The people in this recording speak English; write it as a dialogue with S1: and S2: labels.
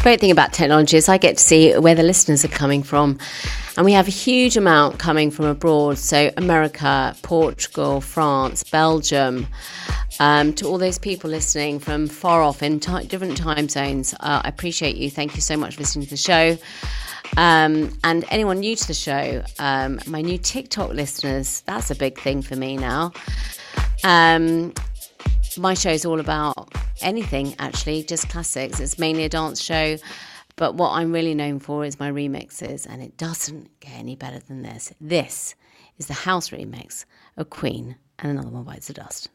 S1: Great thing about technology is I get to see where the listeners are coming from. And we have a huge amount coming from abroad. So America, Portugal, France, Belgium, to all those people listening from far off in different time zones. I appreciate you. Thank you so much for listening to the show. And anyone new to the show, my new TikTok listeners, that's a big thing for me now. My show is all about anything, actually, just classics. It's mainly a dance show, but what I'm really known for is my remixes, and it doesn't get any better than this. This is the house remix of Queen and Another One Bites the Dust.